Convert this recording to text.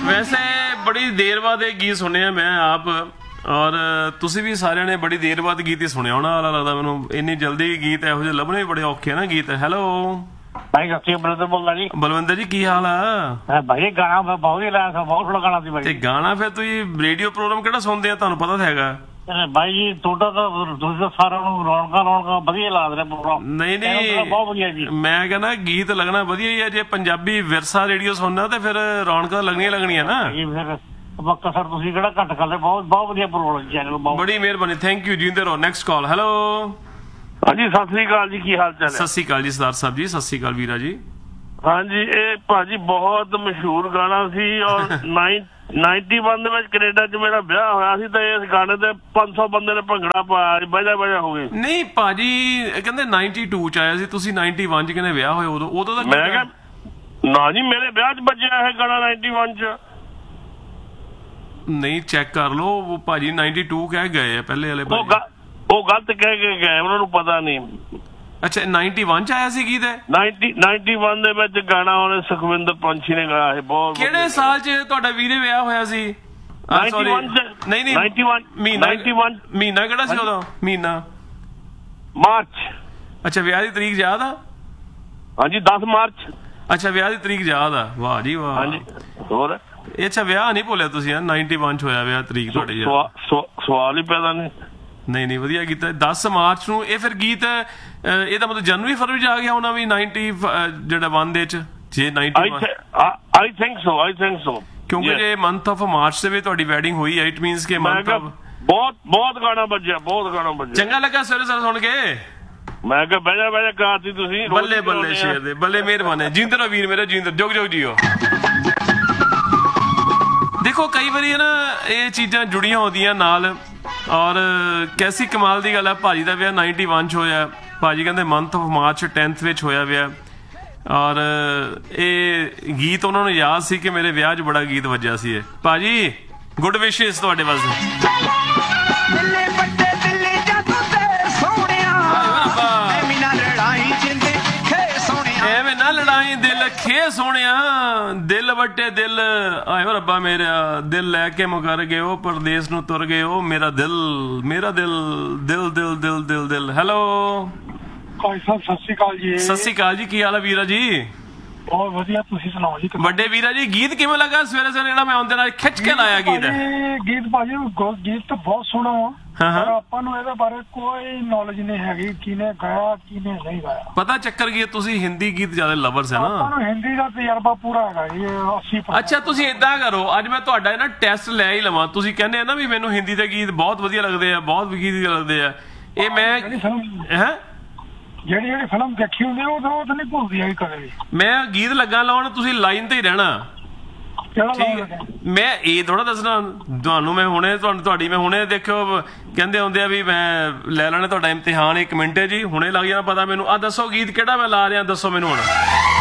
ਵੈਸੇ ਬੜੀ ਦੇਰ ਬਾਅਦ ਇਹ ਗੀਤ ਸੁਣਿਆ ਮੈਂ ਆਪ, ਔਰ ਤੁਸੀਂ ਵੀ ਸਾਰਿਆਂ ਨੇ ਬੜੀ ਦੇਰ ਬਾਅਦ ਗੀਤ ਹੀ ਸੁਣਿਆ ਹੋਣਾ ਲੱਗਦਾ ਮੈਨੂੰ। ਇੰਨੀ ਜਲਦੀ ਗੀਤ ਇਹੋ ਜਿਹੇ ਲੱਭਣੇ ਵੀ ਬੜੇ ਔਖੇ ਆ ਨਾ ਗੀਤ। ਹੈਲੋ ਭਾਈ ਸਤਿ ਬਲਵਿੰਦਰ ਬੋਲਦਾ ਜੀ। ਬਲਵਿੰਦਰ ਜੀ ਕੀ ਹਾਲ ਆ ਭਾਈ ਗਾਣਾ ਬਹੁਤ ਹੀ ਲਾਇਆ, ਬਹੁਤ ਸੋਹਣਾ ਗਾਣਾ ਸੀ ਤੇ ਭਾਈ। ਗਾਣਾ ਫਿਰ ਤੁਸੀਂ ਰੇਡੀਓ ਪ੍ਰੋਗਰਾਮ ਕਿਹੜਾ ਸੁਣਦੇ ਆ, ਤੁਹਾਨੂੰ ਪਤਾ ਤਾਂ ਹੈਗਾ। ਭਾਈ ਜੀ ਤੁਹਾਡਾ ਤਾਂ ਤੁਸੀਂ ਤਾਂ ਸਾਰਿਆਂ ਨੂੰ ਰੌਣਕਾਂ ਵਧੀਆ ਲਾ ਰਹੇ ਪ੍ਰੋਗਰਾਮ। ਨਹੀਂ ਬਹੁਤ ਵਧੀਆ ਜੀ। ਮੈਂ ਕਹਿੰਦਾ ਗੀਤ ਲੱਗਣਾ ਵਧੀਆ ਹੀ ਆ। ਜੇ ਪੰਜਾਬੀ ਵਿਰਸਾ ਰੇਡੀਓ ਸੁਣਨਾ ਤੇ ਫਿਰ ਰੌਣਕਾਂ ਲੱਗਣੀਆਂ ਨਾ। ਫਿਰ ਪੱਕਾ ਸਰ ਤੁਸੀਂ ਕਿਹੜਾ ਘੱਟ ਕਰਦੇ, ਬਹੁਤ ਵਧੀਆ ਪ੍ਰੋਗਰਾਮ ਚੈਨਲ। ਬੜੀ ਮਿਹਰਬਾਨੀ, ਥੈਂਕ ਯੂ। ਜਿੰਦੇ ਰਹੋ। Next call. ਹੈਲੋ ਹਾਂਜੀ ਸਤਿ ਸ੍ਰੀ ਅਕਾਲ ਜੀ, ਕੀ ਹਾਲ ਚਾਲ ਹੈ? ਸਤਿ ਸ੍ਰੀ ਅਕਾਲ ਜੀ ਸਰਦਾਰ ਸਾਹਿਬ ਜੀ। ਸਤਿ ਸ੍ਰੀ ਅਕਾਲ ਵੀਰਾ ਜੀ। ਹਾਂਜੀ ਇਹ ਭਾਜੀ ਬਹੁਤ ਮਸ਼ਹੂਰ ਗਾਣਾ ਸੀ, ਔਰ 91 ਦੇ ਵਿੱਚ ਕੈਨੇਡਾ 'ਚ ਮੇਰਾ ਵਿਆਹ ਹੋਇਆ ਸੀ ਤੇ ਇਸ ਗਾਣੇ ਤੇ 500 ਬੰਦੇ ਨੇ ਭੰਗੜਾ ਪਾਇਆ, ਵਜਾ ਹੋ ਗਏ। ਨਹੀਂ ਭਾਜੀ ਕਹਿੰਦੇ 92 ਚ ਆਇਆ ਸੀ, ਤੁਸੀਂ 91 ਚ ਕਹਿੰਦੇ ਵਿਆਹ ਹੋਇਆ ਉਦੋਂ ਦਾ। ਮੈਂ ਕਿਹਾ ਨਾ ਜੀ ਮੇਰੇ ਵਿਆਹ 'ਚ ਵੱਜਿਆ ਇਹ ਗਾਣਾ 91 ਚ। ਨਹੀਂ ਚੈੱਕ ਕਰ ਲਓ, ਉਹ ਭਾਜੀ 92 ਕਹਿ ਗਏ ਆ ਪਹਿਲੇ ਵਾਲੇ। ਉਹ ਗਲਤ ਕਹਿ ਕੇ ਗਏ, ਉਹਨਾਂ ਨੂੰ ਪਤਾ ਨਹੀਂ। ਅੱਛਾ 91 ਚ ਆਇਆ ਸੀ ਗੀਤ? 91 ਦੇ ਵਿੱਚ ਗਾਣਾ ਉਹਨੇ ਸੁਖਵਿੰਦਰ ਪੰਛੀ ਨੇ ਗਾਇਆ ਹੈ। ਬਹੁਤ ਕਿਹੜੇ ਸਾਲ ਚ ਤੁਹਾਡਾ ਵੀਰੇ ਵਿਆਹ ਹੋਇਆ ਸੀ? 91 ਨਹੀਂ 91 ਮਹੀਨਾ ਕਿਹੜਾ ਸੀ ਉਦੋਂ? ਮਹੀਨਾ ਮਾਰਚ। ਅੱਛਾ ਵਿਆਹ ਦੀ ਤਰੀਕ ਯਾਦ ਆ? ਹਾਂਜੀ 10 ਮਾਰਚ। ਅੱਛਾ ਵਿਆਹ ਦੀ ਤਰੀਕ ਯਾਦ ਆ, ਵਾਹ ਜੀ ਵਾਹ। ਹਾਂਜੀ ਹੋਰ ਇਹ ਅੱਛਾ ਵਿਆਹ ਨਹੀਂ ਭੁੱਲਿਆ ਤੁਸੀਂ? 91 ਚ ਹੋਇਆ ਵਿਆਹ, ਤਰੀਕ ਤੁਹਾਡੀ ਸਵਾਲ ਹੀ ਪੈਦਾ ਨਹੀਂ। ਨਹੀਂ ਵਧੀਆ ਕੀਤਾ। 10 ਮਾਰਚ ਨੂੰ ਇਹ ਫਿਰ ਗੀਤ ਇਹਦਾ ਮਤਲਬ ਜਨਵਰੀ ਫਰਵਰੀ ਚ ਆ ਗਿਆ ਹੋਣਾ ਵੀ 90 ਜਿਹੜਾ 1 ਦੇ ਚ। ਜੇ 90 ਆਈ ਥਿੰਕ ਸੋ ਕਿਉਂਕਿ ਜੇ ਮੰਥ ਆਫ ਮਾਰਚ ਦੇ ਵਿੱਚ ਤੁਹਾਡੀ ਵੈਡਿੰਗ ਹੋਈ ਹੈ, ਇਟ ਮੀਨਸ ਕਿ ਮੰਥ ਆਫ। ਬਹੁਤ ਗਾਣਾ ਵੱਜਿਆ, ਚੰਗਾ ਲੱਗਾ ਸਵੇਰੇ ਸੁਣ ਕੇ। ਮੈਂ ਕਿਹਾ ਬਹਿ ਕਰਾਤੀ ਤੁਸੀਂ। ਬੱਲੇ ਸ਼ੇਰ ਦੇ ਬੱਲੇ, ਮਿਹਰਬਾਨੀ। ਜਿੰਦਰ ਹੋ ਵੀਰ ਮੇਰੇ, ਜਿੰਦਰ ਜੁਗ ਜੀਓ। ਦੇਖੋ ਕਈ ਵਾਰੀ ਨਾ ਇਹ ਚੀਜ਼ਾਂ ਜੁੜੀਆਂ ਹੁੰਦੀਆਂ ਨਾਲ, ਔਰ ਕੈਸੀ ਕਮਾਲ ਦੀ ਗੱਲ ਹੈ। ਭਾਜੀ ਦਾ ਵਿਆਹ 91 ਚ ਹੋਇਆ। ਭਾਜੀ ਕਹਿੰਦੇ ਮੰਥ ਆਫ ਮਾਰਚ 10th ਵਿੱਚ ਹੋਇਆ ਵਿਆਹ, ਔਰ ਇਹ ਗੀਤ ਉਹਨਾਂ ਨੂੰ ਯਾਦ ਸੀ ਕਿ ਮੇਰੇ ਵਿਆਹ 'ਚ ਬੜਾ ਗੀਤ ਵੱਜਿਆ ਸੀ। ਇਹ ਭਾਜੀ ਗੁੱਡ ਵਿਸ਼ੇਸ ਤੁਹਾਡੇ ਵਾਸਤੇ। ਐਵੇਂ ਨਾ ਲੜਾਈ ਦਿਲ ਖੇ ਸੋਹਣਿਆ, ਦਿਲ ਵੱਟੇ ਦਿਲ। ਆਏ ਓ ਰੱਬਾ ਮੇਰਾ, ਦਿਲ ਲੈ ਕੇ ਮੁਕਰ ਗਏ ਉਹ, ਪਰਦੇਸ ਨੂੰ ਤੁਰ ਗਏ ਉਹ। ਮੇਰਾ ਦਿਲ ਦਿਲ ਦਿਲ ਦਿਲ ਦਿਲ ਦਿਲ। ਹੈਲੋ ਭਾਈ ਸਾਹਿਬ ਸਤਿ ਸ੍ਰੀ ਅਕਾਲ ਜੀ। ਸਤਿ ਸ੍ਰੀ ਅਕਾਲ ਜੀ, ਕੀ ਹਾਲ ਹੈ ਵੀਰਾ ਜੀ? ਬਹੁਤ ਵਧੀਆ, ਤੁਸੀਂ ਸੁਣਾਓ ਜੀ? ਵੱਡੇ ਵੀਰਾ ਜੀ ਗੀਤ ਕਿਵੇਂ ਲੱਗਾ ਸਵੇਰੇ ਜਿਹੜਾ ਮੈਂ ਉਹਦੇ ਨਾਲ ਖਿੱਚ ਕੇ ਲਾਇਆ ਗੀਤ? ਗੀਤ ਭਾਜੀ ਗੀਤ ਤਾਂ ਬਹੁਤ ਸੋਹਣਾ ਵਾ, ਪਰ ਆਪਾਂ ਨੂੰ ਇਹਦੇ ਬਾਰੇ ਕੋਈ ਨੌਲੇਜ ਨਹੀਂ ਹੈਗੀ, ਕਿਹਨੇ ਗਾਇਆ ਕਿਹਨੇ ਨਹੀਂ ਗਾਇਆ। ਪਤਾ ਚੱਕਰ ਕੀ, ਤੁਸੀਂ ਹਿੰਦੀ ਗੀਤ ਜ਼ਿਆਦਾ ਲਵਰਸ ਹੈ ਨਾ। ਆਪਾਂ ਨੂੰ ਹਿੰਦੀ ਦਾ ਤਜਰਬਾ ਪੂਰਾ ਹੈਗਾ ਜੀ 80%। ਅੱਛਾ ਤੁਸੀਂ ਏਦਾਂ ਕਰੋ, ਅੱਜ ਮੈਂ ਤੁਹਾਡਾ ਨਾ ਟੈਸਟ ਲੈ ਹੀ ਲਵਾਂ। ਤੁਸੀਂ ਕਹਿੰਦੇ ਆ ਨਾ ਵੀ ਮੈਨੂੰ ਹਿੰਦੀ ਦੇ ਗੀਤ ਬਹੁਤ ਵਧੀਆ ਲੱਗਦੇ ਆ, ਬਹੁਤ ਗੀਤ ਲੱਗਦੇ ਆ। ਇਹ ਮੈਂ ਜਿਹੜੀ ਫਿਲਮ ਦੇਖੀ ਹੁੰਦੀ ਉਹ ਤਾਂ ਨਹੀਂ ਭੁੱਲਦੀ ਹੈਗੀ ਕਦੇ ਵੀ। ਮੈਂ ਗੀਤ ਲੱਗਾ ਲਾਉਣ, ਤੁਸੀਂ ਲਾਈਨ ਤੇ ਹੀ ਰਹਿਣਾ। ਮੈਂ ਇਹ ਥੋੜਾ ਦੱਸਣਾ ਤੁਹਾਨੂੰ। ਮੈਂ ਹੁਣੇ ਤੁਹਾਡੀ ਮੈਂ ਹੁਣੇ ਦੇਖਿਓ ਕਹਿੰਦੇ ਹੁੰਦੇ ਆ ਵੀ ਮੈਂ ਲੈ ਲੈਣਾ ਤੁਹਾਡਾ ਇਮਤਿਹਾਨ 1 ਮਿੰਟ ਜੀ, ਹੁਣੇ ਲੱਗ ਜਾਣਾ ਪਤਾ ਮੈਨੂੰ। ਆ ਦੱਸੋ ਗੀਤ ਕਿਹੜਾ ਮੈਂ ਲਾ ਰਿਹਾ, ਦੱਸੋ ਮੈਨੂੰ ਹੁਣ।